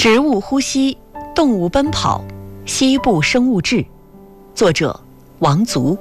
植物呼吸，动物奔跑，西部生物志，作者王足。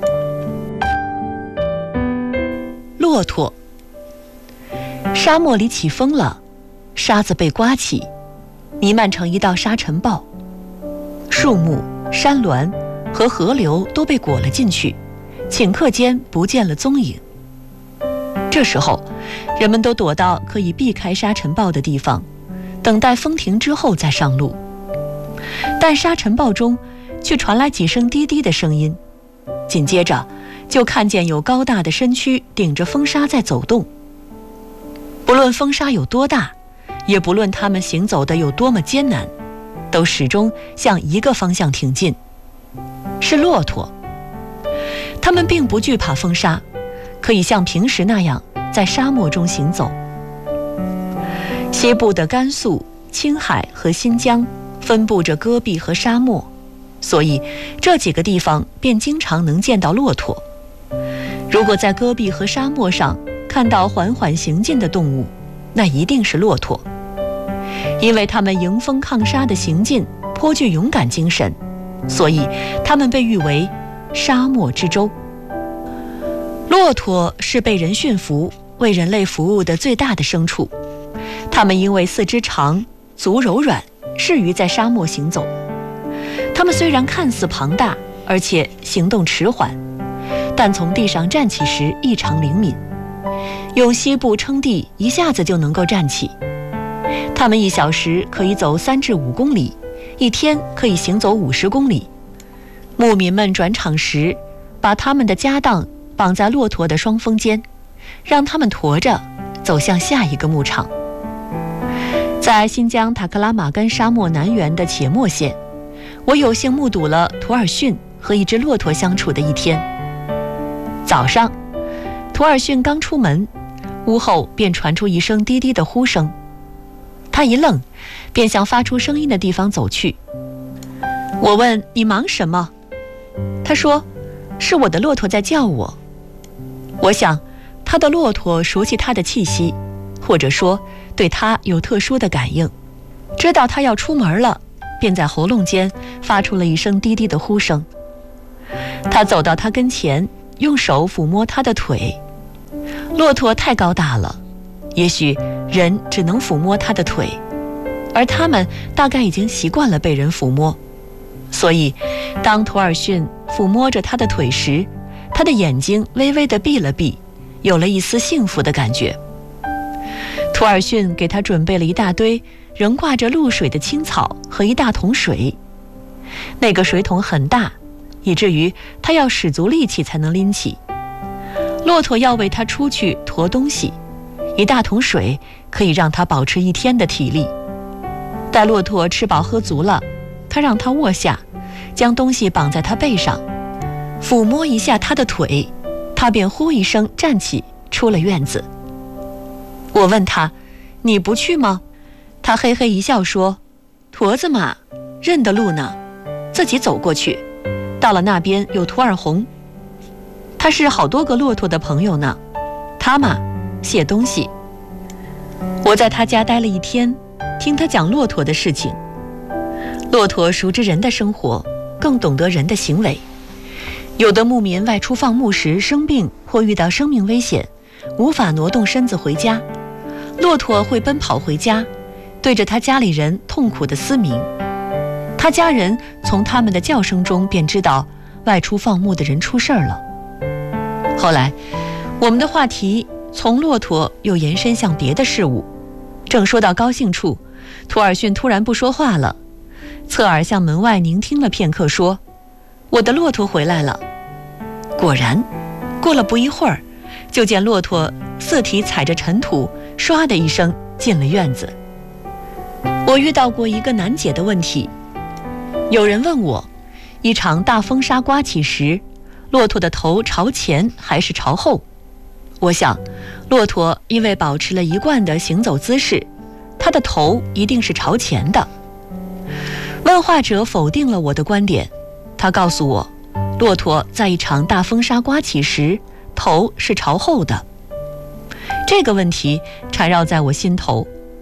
骆驼。沙漠里起风了，沙子被刮起，弥漫成一道沙尘暴，树木、山峦和河流都被裹了进去，顷刻间不见了踪影。这时候，人们都躲到可以避开沙尘暴的地方，等待风停之后再上路。但沙尘暴中却传来几声滴滴的声音，紧接着就看见有高大的身躯顶着风沙在走动。不论风沙有多大，也不论他们行走的有多么艰难，都始终向一个方向挺进，是骆驼。他们并不惧怕风沙，可以像平时那样在沙漠中行走。西部的甘肃、青海和新疆分布着戈壁和沙漠，所以这几个地方便经常能见到骆驼。如果在戈壁和沙漠上看到缓缓行进的动物，那一定是骆驼，因为它们迎风抗沙的行进颇具勇敢精神，所以它们被誉为沙漠之舟。骆驼是被人驯服、为人类服务的最大的牲畜，它们因为四肢长、足柔软，适于在沙漠行走。它们虽然看似庞大，而且行动迟缓，但从地上站起时异常灵敏，用膝部撑地，一下子就能够站起。它们1小时可以走3至5公里，一天可以行走50公里。牧民们转场时，把他们的家当绑在骆驼的双峰间，让他们驮着走向下一个牧场。在新疆塔克拉玛干沙漠南缘的且末县，我有幸目睹了图尔逊和一只骆驼相处的一天。早上，图尔逊刚出门，屋后便传出一声低低的呼声。他一愣，便向发出声音的地方走去。我问：你忙什么？他说：是我的骆驼在叫我。我想他的骆驼熟悉他的气息，或者说对他有特殊的感应，知道他要出门了，便在喉咙间发出了一声低低的呼声。他走到他跟前，用手抚摸他的腿。骆驼太高大了，也许人只能抚摸他的腿，而他们大概已经习惯了被人抚摸，所以当图尔逊抚摸着他的腿时，他的眼睛微微地闭了闭，有了一丝幸福的感觉。图尔逊给他准备了一大堆仍挂着露水的青草和一大桶水，那个水桶很大，以至于他要使足力气才能拎起。骆驼要为他出去驮东西，一大桶水可以让他保持1天的体力。待骆驼吃饱喝足了，他让他卧下，将东西绑在他背上，抚摸一下他的腿，他便呼一声站起，出了院子。我问他：你不去吗？他嘿嘿一笑说：驼子嘛，认得路呢，自己走过去，到了那边有图尔洪，他是好多个骆驼的朋友呢，他嘛卸东西。我在他家待了1天，听他讲骆驼的事情。骆驼熟知人的生活，更懂得人的行为。有的牧民外出放牧时生病或遇到生命危险，无法挪动身子回家，骆驼会奔跑回家，对着他家里人痛苦地嘶鸣。他家人从他们的叫声中便知道外出放牧的人出事儿了。后来，我们的话题从骆驼又延伸向别的事物，正说到高兴处，图尔逊突然不说话了，侧耳向门外聆听了片刻，说：我的骆驼回来了。果然，过了不一会儿，就见骆驼色蹄踩着尘土，唰的一声进了院子。我遇到过一个难解的问题，有人问我，一场大风沙刮起时，骆驼的头朝前还是朝后？我想，骆驼因为保持了一贯的行走姿势，它的头一定是朝前的。问话者否定了我的观点，他告诉我，骆驼在一场大风沙刮起时，头是朝后的。这个问题缠绕在我心头，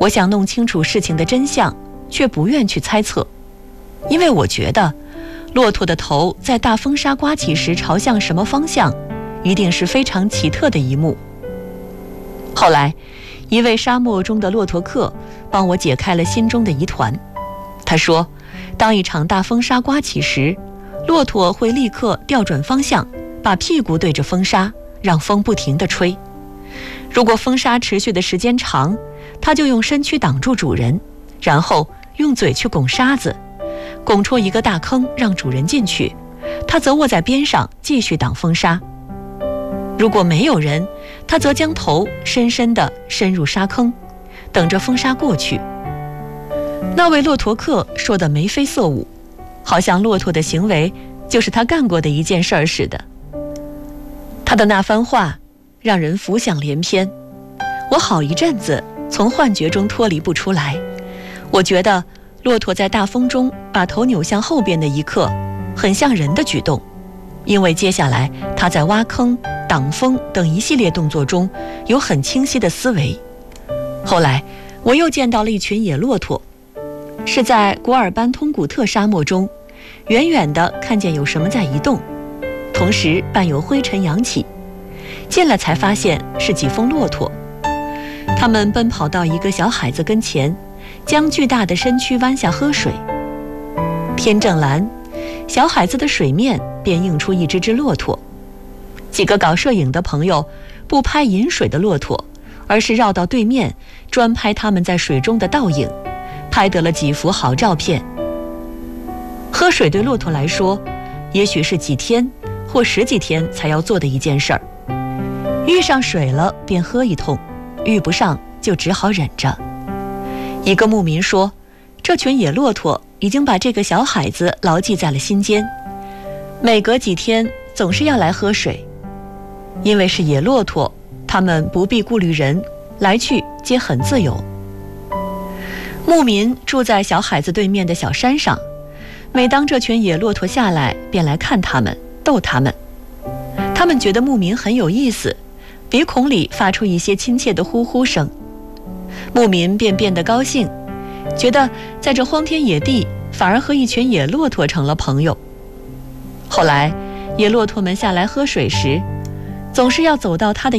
我想弄清楚事情的真相，却不愿去猜测，因为我觉得骆驼的头在大风沙刮起时朝向什么方向，一定是非常奇特的一幕。后来，一位沙漠中的骆驼客帮我解开了心中的疑团。他说，当一场大风沙刮起时，骆驼会立刻调转方向，把屁股对着风沙，让风不停地吹。如果风沙持续的时间长，它就用身躯挡住主人，然后用嘴去拱沙子，拱出一个大坑让主人进去，它则卧在边上继续挡风沙。如果没有人，它则将头深深地深入沙坑，等着风沙过去。那位骆驼客说得眉飞色舞，好像骆驼的行为就是他干过的一件事儿似的。他的那番话让人浮想联翩，我好一阵子从幻觉中脱离不出来。我觉得骆驼在大风中把头扭向后边的一刻，很像人的举动，因为接下来他在挖坑、挡风等一系列动作中有很清晰的思维。后来我又见到了一群野骆驼，是在古尔班通古特沙漠中，远远地看见有什么在移动，同时伴有灰尘扬起，近了才发现是几峰骆驼。他们奔跑到一个小孩子跟前，将巨大的身躯弯下喝水。天正蓝，小海子的水面便映出一只骆驼。几个搞摄影的朋友不拍饮水的骆驼，而是绕到对面专拍他们在水中的倒影，拍得了几幅好照片。喝水对骆驼来说，也许是几天或10几天才要做的一件事儿。遇上水了便喝一通，遇不上就只好忍着。一个牧民说，这群野骆驼已经把这个小孩子牢记在了心间，每隔几天总是要来喝水。因为是野骆驼，他们不必顾虑人，来去皆很自由。牧民住在小海子对面的小山上，每当这群野骆驼下来，便来看他们，逗他们。他们觉得牧民很有意思，鼻孔里发出一些亲切的呼呼声。牧民便变得高兴，觉得在这荒天野地反而和一群野骆驼成了朋友。后来野骆驼们下来喝水时，总是要走到他的